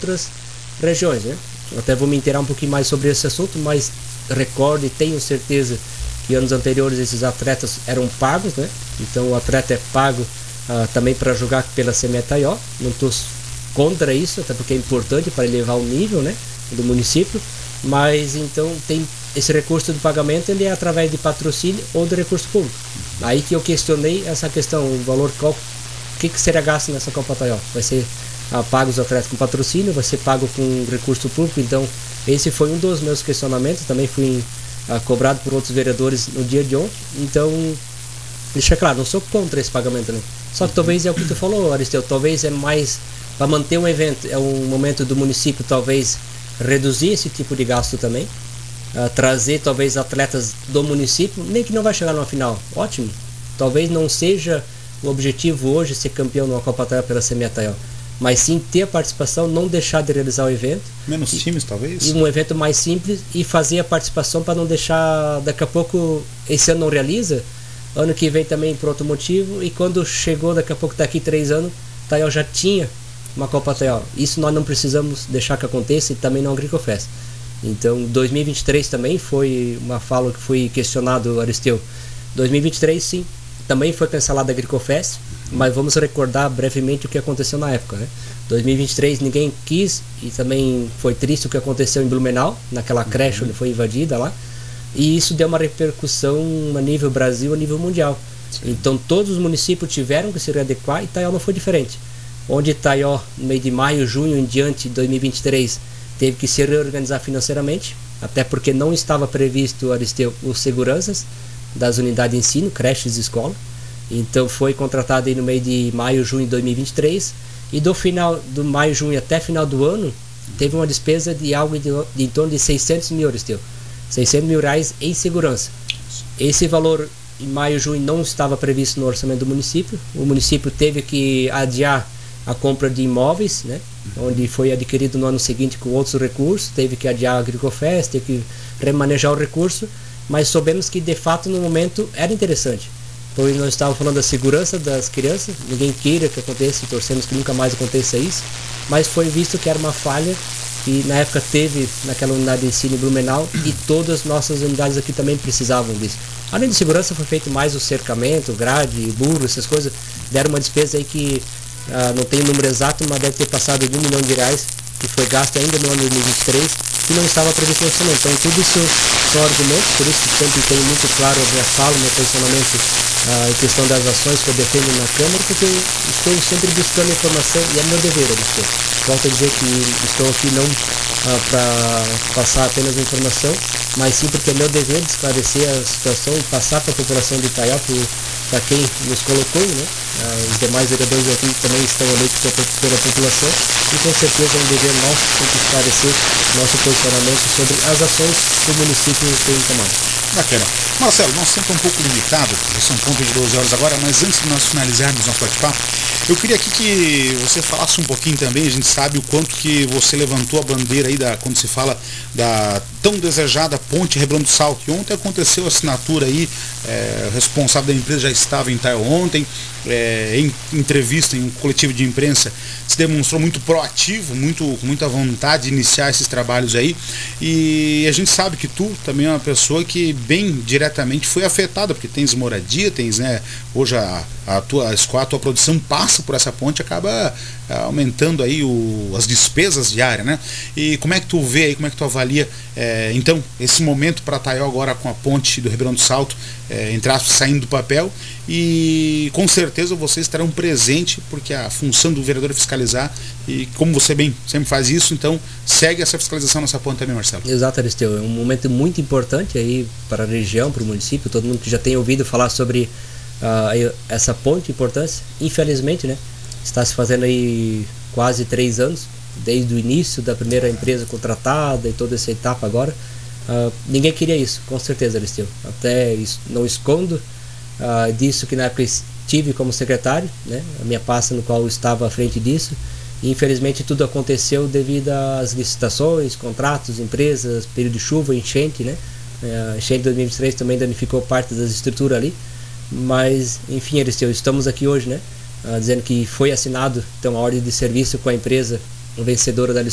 outras regiões, né? Até vou me inteirar um pouquinho mais sobre esse assunto, mas recordo e tenho certeza que anos anteriores esses atletas eram pagos, né? Então o atleta é pago também para jogar pela CME Taió. Não estou contra isso, até porque é importante para elevar o nível, né, do município. Mas então tem esse recurso de pagamento, ele é através de patrocínio ou de recurso público. Aí que eu questionei essa questão, o valor, o que será gasto nessa Copa Taió? Vai ser pago os atletas com patrocínio, vai ser pago com recurso público? Então esse foi um dos meus questionamentos, também fui cobrado por outros vereadores no dia de ontem. Então, deixa claro, não sou contra esse pagamento, né? Só que talvez é o que tu falou, Aristeu, talvez é mais para manter um evento, é um momento do município talvez reduzir esse tipo de gasto também, trazer talvez atletas do município, nem que não vai chegar numa final, ótimo, talvez não seja o objetivo hoje ser campeão numa Copa Taió pela CME Taió, mas sim ter a participação, não deixar de realizar o evento. Menos times, talvez? E um evento mais simples e fazer a participação para não deixar, daqui a pouco, esse ano não realiza, ano que vem também por outro motivo, e quando chegou, daqui a pouco, daqui 3 anos, Taió já tinha uma Copa Taió. Isso nós não precisamos deixar que aconteça e também não Agricofest. Então, 2023 também foi uma fala que foi questionado, Aristeu. 2023, sim, também foi cancelada a Agricofest, mas vamos recordar brevemente o que aconteceu na época, né? 2023 ninguém quis e também foi triste o que aconteceu em Blumenau, naquela creche onde foi invadida lá, e isso deu uma repercussão a nível Brasil, a nível mundial. Sim. Então todos os municípios tiveram que se readequar e Taió não foi diferente. Onde Taió, no mês de maio, junho em diante de 2023, teve que se reorganizar financeiramente, até porque não estava previsto, Aristeu, os seguranças das unidades de ensino, creches e escola. Então foi contratado aí no mês de maio, junho de 2023, e do final do maio, junho até final do ano, teve uma despesa de algo de em torno de 600 mil, Aristeu. 600 mil reais em segurança. Esse valor em maio, junho não estava previsto no orçamento do município. O município teve que adiar a compra de imóveis, né, onde foi adquirido no ano seguinte com outros recursos, teve que adiar a Agricofest, teve que remanejar o recurso, mas soubemos que de fato no momento era interessante. Pois nós estávamos falando da segurança das crianças, ninguém queira que aconteça, torcemos que nunca mais aconteça isso, mas foi visto que era uma falha e na época teve naquela unidade de ensino em Blumenau e todas as nossas unidades aqui também precisavam disso. Além de segurança foi feito mais o cercamento, grade, burro, essas coisas, deram uma despesa aí que não tem o número exato, mas deve ter passado de R$1 milhão, que foi gasto ainda no ano de 2023, que não estava previsto no orçamento. Então tudo isso são argumentos, por isso que sempre tenho muito claro a minha fala, meu posicionamento em questão das ações que eu defendo na Câmara, porque eu estou sempre buscando informação e é meu dever, Aristeu. Volto a dizer que estou aqui não para passar apenas informação, mas sim porque é meu dever de esclarecer a situação e passar para a população de Itaió, para quem nos colocou, né? Os demais vereadores aqui também estão eleitos pela população e com certeza é um dever nosso sempre esclarecer nosso posicionamento sobre as ações que o município tem tomado. Bacana. Marcelo, nosso tempo é um pouco limitado, já são ponto de 12 horas agora, mas antes de nós finalizarmos nosso bate-papo, eu queria aqui que você falasse um pouquinho também, a gente sabe o quanto que você levantou a bandeira aí, quando se fala da tão desejada ponte Rebrão do Sal, que ontem aconteceu a assinatura aí, o responsável da empresa já estava em Taió ontem, em entrevista, em um coletivo de imprensa, se demonstrou muito proativo, com muita vontade de iniciar esses trabalhos aí, e a gente sabe que tu também é uma pessoa que bem diretamente foi afetada, porque tens moradia, tens, né, hoje a tua produção passa por essa ponte, acaba aumentando aí as despesas diárias, né? E como é que tu vê aí, como é que tu avalia então esse momento para Taió agora com a ponte do Ribeirão do Salto, entre aspas, saindo do papel, e com certeza vocês estarão presentes, porque a função do vereador é fiscalizar, e como você bem sempre faz isso, então segue essa fiscalização nessa ponte também, Marcelo. Exato, Aristeu, é um momento muito importante aí para a região, para o município, todo mundo que já tem ouvido falar sobre essa ponte de importância, infelizmente, né, está se fazendo aí quase 3 anos, desde o início da primeira empresa contratada e toda essa etapa agora. Ninguém queria isso, com certeza, Aristeu. Até não escondo disso que na época estive como secretário, né, a minha pasta no qual eu estava à frente disso, e infelizmente tudo aconteceu devido às licitações, contratos, empresas, período de chuva, enchente, né, a enchente de 2023 também danificou parte das estruturas ali, mas enfim, Aristeu, estamos aqui hoje, né, dizendo que foi assinado então a ordem de serviço com a empresa vencedora da